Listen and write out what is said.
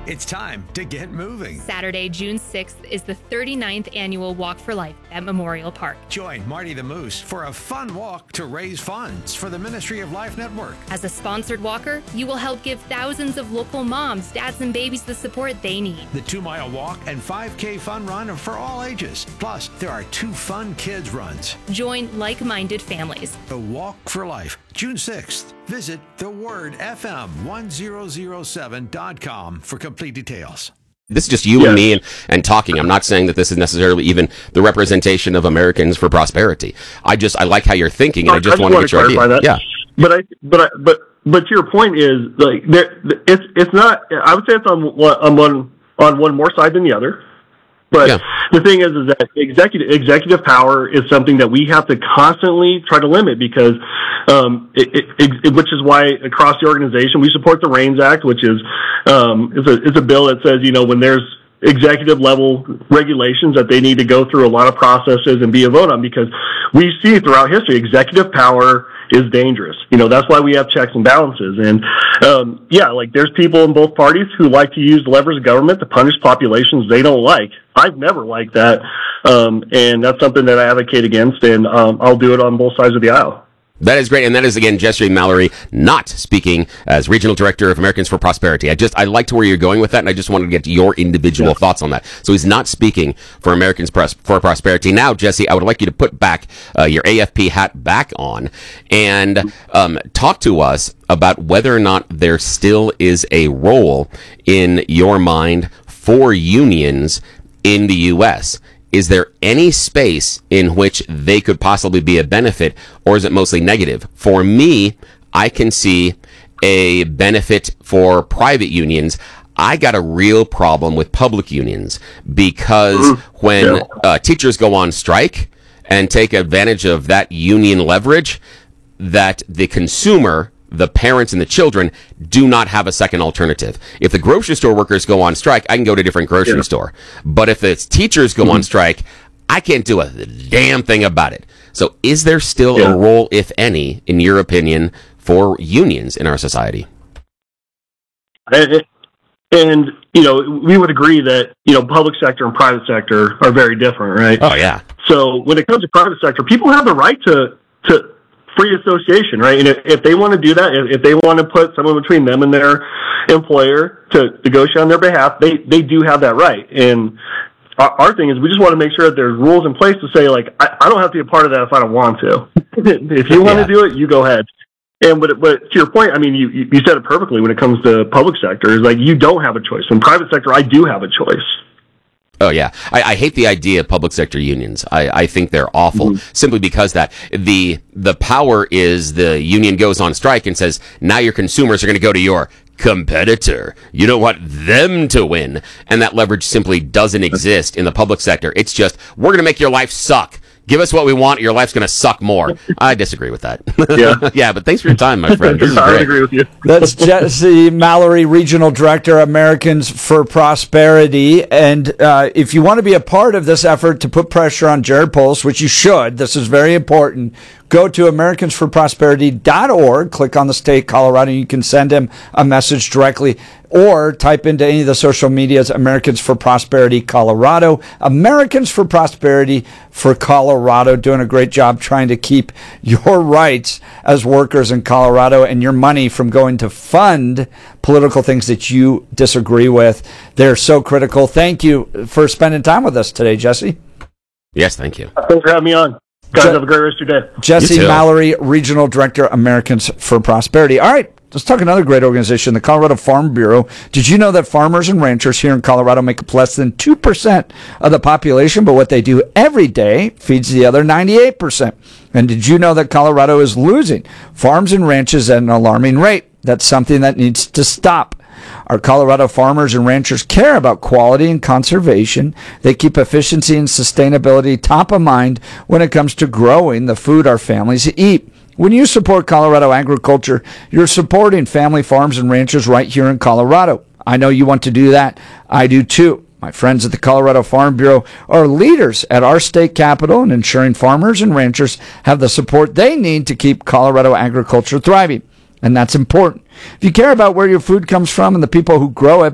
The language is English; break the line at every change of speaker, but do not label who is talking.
It's time to get moving.
Saturday, June 6th is the 39th annual Walk for Life at Memorial Park.
Join Marty the Moose for a fun walk to raise funds for the Ministry of Life Network.
As a sponsored walker, you will help give thousands of local moms, dads, and babies the support they need.
The 2-mile walk and 5K fun run are for all ages. Plus, there are 2 fun kids runs.
Join like-minded families.
The Walk for Life, June 6th. Visit thewordfm1007.com for complete details.
This is just you and me and talking. I'm not saying that this is necessarily even the representation of Americans for Prosperity. I like how you're thinking, and I just want to get your idea.
That.
Yeah.
But to your point is, like, it's not. I would say it's on one more side than the other. But the thing is that executive power is something that we have to constantly try to limit because, which is why across the organization we support the REINS Act, which is a bill that says, when there's executive level regulations that they need to go through a lot of processes and be a vote on, because we see throughout history executive power is dangerous. That's why we have checks and balances. And, there's people in both parties who like to use the levers of government to punish populations they don't like. I've never liked that. And that's something that I advocate against, and I'll do it on both sides of the aisle.
That is great. And that is, again, Jesse Mallory, not speaking as Regional Director of Americans for Prosperity. I liked where you're going with that, and I just wanted to get your individual thoughts on that. So he's not speaking for Americans for Prosperity. Now, Jesse, I would like you to put back your AFP hat back on and talk to us about whether or not there still is a role in your mind for unions in the U.S. Is there any space in which they could possibly be a benefit, or is it mostly negative? For me, I can see a benefit for private unions. I got a real problem with public unions because when teachers go on strike and take advantage of that union leverage, that the consumer, the parents and the children, do not have a second alternative. If the grocery store workers go on strike, I can go to a different grocery store. But if the teachers go on strike, I can't do a damn thing about it. So is there still a role, if any, in your opinion, for unions in our society?
And we would agree that, public sector and private sector are very different, right?
Oh, yeah.
So when it comes to private sector, people have the right to free association, right? And if they want to do that, if they want to put someone between them and their employer to negotiate on their behalf, they do have that right. And our thing is we just want to make sure that there's rules in place to say, like, I don't have to be a part of that if I don't want to. If you want to do it, you go ahead. And but to your point, I mean, you said it perfectly when it comes to public sector. Is like you don't have a choice. In private sector, I do have a choice.
Oh, yeah. I hate the idea of public sector unions. I think they're awful simply because that the power is the union goes on strike and says, now your consumers are going to go to your competitor. You don't want them to win. And that leverage simply doesn't exist in the public sector. It's just, we're going to make your life suck. Give us what we want, your life's going to suck more. I disagree with that. Yeah, but thanks for your time, my friend. This is great.
I agree with you.
That's Jesse Mallory, Regional Director, Americans for Prosperity. And if you want to be a part of this effort to put pressure on Jared Polis, which you should, this is very important, go to AmericansForProsperity.org, click on the state, Colorado, and you can send him a message directly, or type into any of the social medias, Americans for Prosperity Colorado. Americans for Prosperity for Colorado, doing a great job trying to keep your rights as workers in Colorado and your money from going to fund political things that you disagree with. They're so critical. Thank you for spending time with us today, Jesse.
Yes, thank you.
Thanks for having me on. Guys, have a great rest of your day.
Jesse Mallory, Regional Director, Americans for Prosperity. All right, let's talk another great organization, the Colorado Farm Bureau. Did you know that farmers and ranchers here in Colorado make up less than 2% of the population, but what they do every day feeds the other 98%? And did you know that Colorado is losing farms and ranches at an alarming rate? That's something that needs to stop. Our Colorado farmers and ranchers care about quality and conservation. They keep efficiency and sustainability top of mind when it comes to growing the food our families eat. When you support Colorado agriculture, you're supporting family farms and ranchers right here in Colorado. I know you want to do that. I do too. My friends at the Colorado Farm Bureau are leaders at our state capitol in ensuring farmers and ranchers have the support they need to keep Colorado agriculture thriving. And that's important. If you care about where your food comes from and the people who grow it,